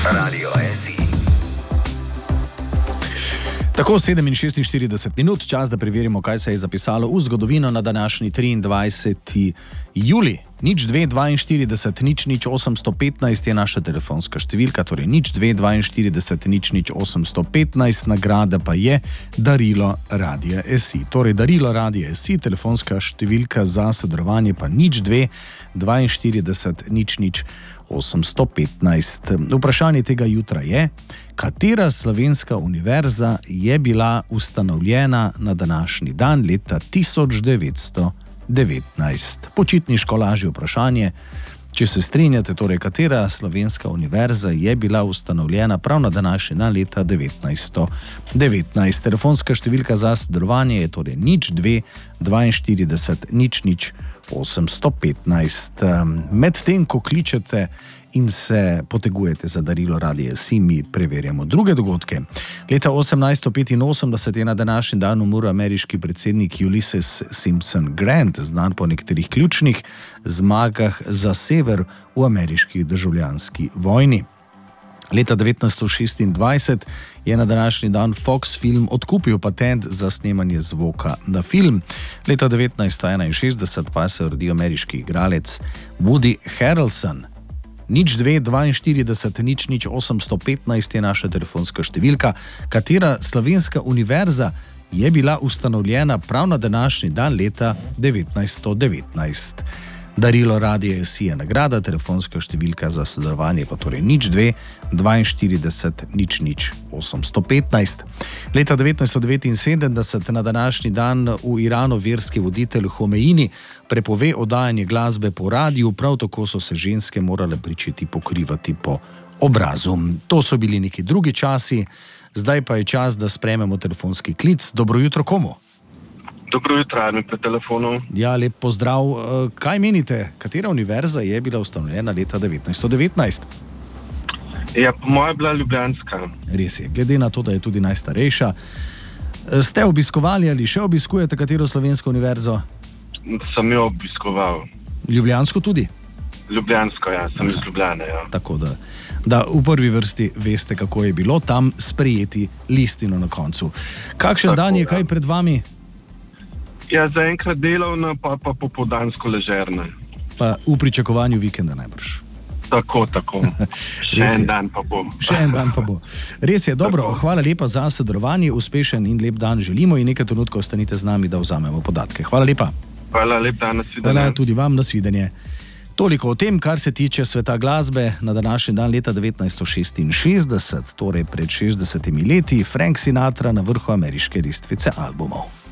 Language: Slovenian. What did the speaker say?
Radio SI. Tako 7:46 minut, čas, da preverimo, kaj se je zapisalo v zgodovino na današnji 23. juli. 0242 00815 je naša telefonska številka, torej 0242 00815, nagrada pa je darilo Radia SI. Torej darilo Radia SI, telefonska številka za sodelovanje pa 0242 00815. Vprašanje tega jutra je, katera slovenska univerza je bila ustanovljena na današnji dan leta 1919? Počitniško lažje vprašanje. Če se strinjate, torej katera slovenska univerza je bila ustanovljena prav na današnji dan leta 1919? Telefonska številka za sodelovanje je torej 0242 00815. Medtem, ko kličete in se potegujete za darilo Radia SI, mi preverjamo druge dogodke. Leta 1885 je na današnji dan umrl ameriški predsednik Ulysses Simpson Grant, znan po nekaterih ključnih zmagah za sever v ameriški državljanski vojni. Leta 1926 je na današnji dan Fox Film odkupil patent za snemanje zvoka na film. Leta 1961 pa se je rodil ameriški igralec Woody Harrelson. 0242 00815 je naša telefonska številka. Katera slovenska univerza je bila ustanovljena prav na današnji dan leta 1919? Darilo Radia SI je nagrada, telefonska številka za sodelovanje pa torej 0242 00815. Leta 1979 na današnji dan v Iranu verski voditelj Homeini prepove oddajanje glasbe po radiju, prav tako so se ženske morale pričeti pokrivati po obrazu. To so bili neki drugi časi, zdaj pa je čas, da sprejmemo telefonski klic. Dobro jutro komu? Dobro jutro, Armin pri telefonu. Ja, lep pozdrav. Kaj menite, katera univerza je bila ustanovljena leta 1919? Ja, po moje je bila ljubljanska. Res je, glede na to, da je tudi najstarejša. Ste obiskovali ali še obiskujete katero slovensko univerzo? Sem jo obiskoval. Ljubljansko tudi? Ljubljansko, ja, sem iz Ljubljane, ja. Tako da v prvi vrsti veste, kako je bilo tam sprejeti listino na koncu. Kakšen tako, dan je, kaj pred vami? Ja, zaenkrat delovna, pa popoldansko ležerna. Pa v pričakovanju vikenda najbrž. Tako. Še en dan pa bo. Res je, dobro, hvala lepa za sodelovanje, uspešen in lep dan želimo in nekaj trenutkov ostanite z nami, da vzamemo podatke. Hvala lepa. Hvala, lep dan, nasvidenje. Hvala tudi vam, nasvidenje. Toliko o tem, kar se tiče sveta glasbe. Na današnji dan leta 1966, torej pred 60 leti, Frank Sinatra na vrhu ameriške lestvice albumov.